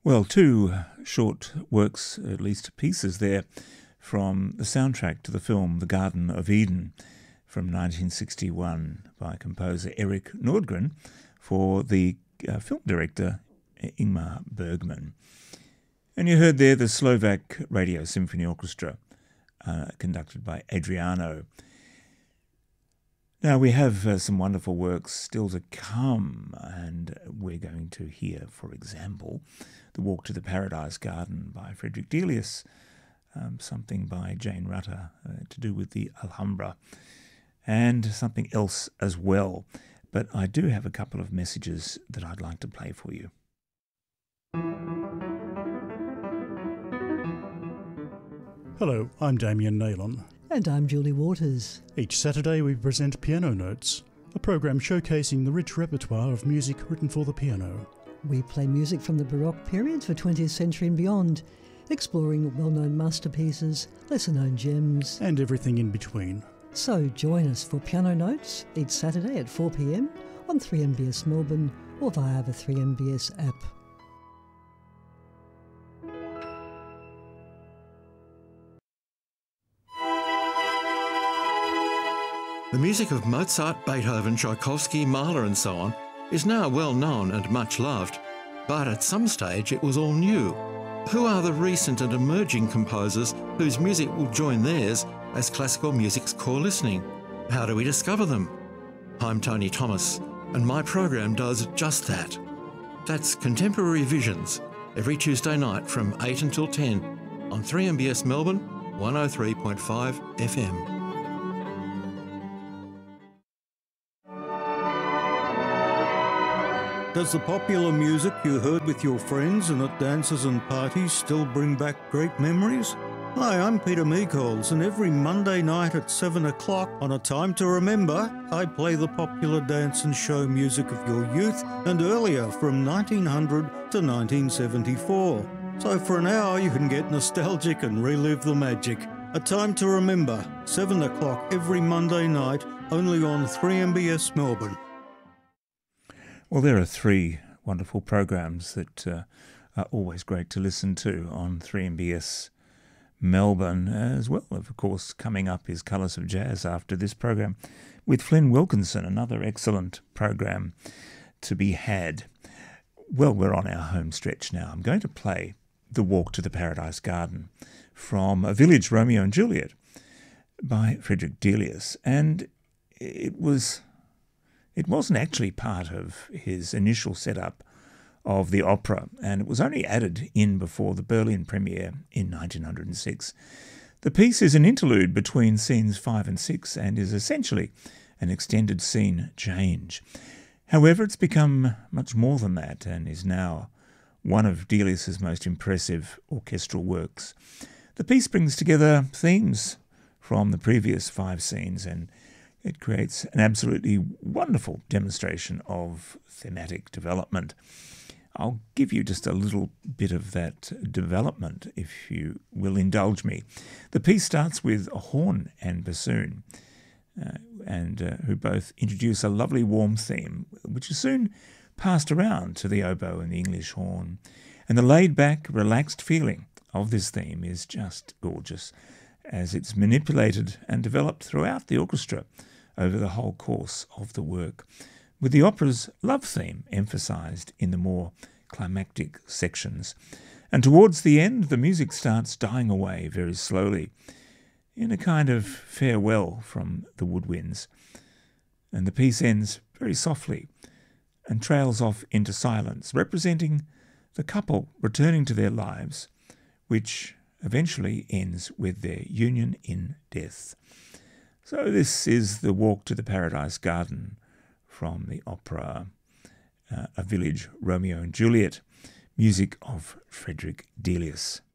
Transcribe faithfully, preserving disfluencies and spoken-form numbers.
Well, two short works, at least pieces there, from the soundtrack to the film The Garden of Eden from nineteen sixty-one by composer Eric Nordgren for the uh, film director Ingmar Bergman. And you heard there the Slovak Radio Symphony Orchestra, uh, conducted by Adriano. Now we have uh, some wonderful works still to come, and we're going to hear, for example, The Walk to the Paradise Garden by Frederick Delius, um, something by Jane Rutter uh, to do with the Alhambra, and something else as well. But I do have a couple of messages that I'd like to play for you. Hello, I'm Damien Naylon. And I'm Julie Waters. Each Saturday we present Piano Notes, a program showcasing the rich repertoire of music written for the piano. We play music from the Baroque period for twentieth century and beyond, exploring well-known masterpieces, lesser-known gems, and everything in between. So join us for Piano Notes each Saturday at four p m on three M B S Melbourne or via the three M B S app. The music of Mozart, Beethoven, Tchaikovsky, Mahler and so on is now well known and much loved, but at some stage it was all new. Who are the recent and emerging composers whose music will join theirs as classical music's core listening? How do we discover them? I'm Tony Thomas, and my program does just that. That's Contemporary Visions, every Tuesday night from eight until ten on three M B S Melbourne, one oh three point five F M. Does the popular music you heard with your friends and at dances and parties still bring back great memories? Hi, I'm Peter Meekols, and every Monday night at seven o'clock on A Time to Remember, I play the popular dance and show music of your youth and earlier from nineteen hundred to nineteen seventy-four. So for an hour you can get nostalgic and relive the magic. A Time to Remember, seven o'clock every Monday night, only on three M B S Melbourne. Well, there are three wonderful programs that uh, are always great to listen to on three M B S Melbourne as well. Of course, coming up is Colours of Jazz after this program with Flynn Wilkinson, another excellent program to be had. Well, we're on our home stretch now. I'm going to play The Walk to the Paradise Garden from A Village, Romeo and Juliet by Frederick Delius. And it was... It wasn't actually part of his initial setup of the opera, and it was only added in before the Berlin premiere in nineteen oh six. The piece is an interlude between scenes five and six and is essentially an extended scene change. However, it's become much more than that and is now one of Delius's most impressive orchestral works. The piece brings together themes from the previous five scenes, and it creates an absolutely wonderful demonstration of thematic development. I'll give you just a little bit of that development, if you will indulge me. The piece starts with a horn and bassoon, uh, and uh, who both introduce a lovely warm theme, which is soon passed around to the oboe and the English horn. And the laid-back, relaxed feeling of this theme is just gorgeous, as it's manipulated and developed throughout the orchestra over the whole course of the work, with the opera's love theme emphasised in the more climactic sections. And towards the end, the music starts dying away very slowly, in a kind of farewell from the woodwinds. And the piece ends very softly and trails off into silence, representing the couple returning to their lives, which eventually ends with their union in death. So this is The Walk to the Paradise Garden from the opera uh, A Village, Romeo and Juliet, music of Frederick Delius.